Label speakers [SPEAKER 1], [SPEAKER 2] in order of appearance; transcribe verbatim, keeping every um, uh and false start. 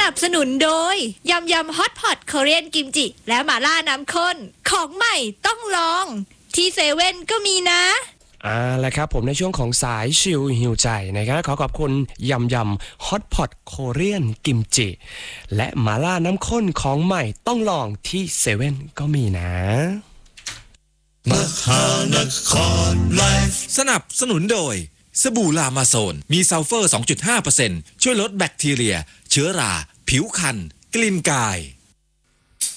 [SPEAKER 1] นับสนุนโดยยำยำฮอตพอตคอเรียนกิมจิและหม่าล่าน้ำข้นของใหม่ต้องลองที่เซเว่นก็มีนะ
[SPEAKER 2] อ่าแล้วครับผมในช่วงของสายชิลหิวใจนะครับขอขอบคุณยำยำฮอตพอตโคเรียนกิมจิและหม่าล่าน้ำข้นของใหม่ต้องลองที่เซเว่นก็มีนะ
[SPEAKER 3] มหานครไลฟ์สนับสนุนโดยสบู่ลามาโซนมีซัลเฟอร์ สองจุดห้าเปอร์เซ็นต์ ช่วยลดแบคทีเรียเชื้อราผิวคันกลิ่นกาย